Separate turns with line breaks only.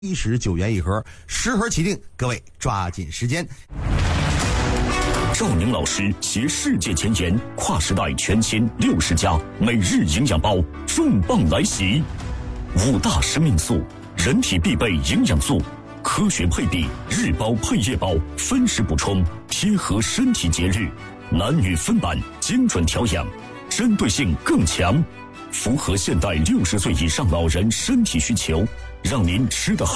，119元一盒，10盒起订，各位抓紧时间。
赵宁老师携世界前沿，跨时代全新60加每日营养包重磅来袭，5大生命素，人体必备营养素，科学配比，日包配夜包，分时补充，贴合身体节日，男女分版，精准调养，针对性更强，符合现代60岁以上老人身体需求，让您吃得好。